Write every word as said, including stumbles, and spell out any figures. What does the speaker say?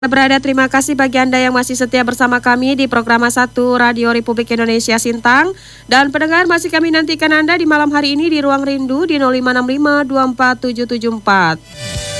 Berada, terima kasih bagi Anda yang masih setia bersama kami di program satu Radio Republik Indonesia Sintang. Dan pendengar, masih kami nantikan Anda di malam hari ini di Ruang Rindu di nol lima enam lima dua empat tujuh tujuh empat.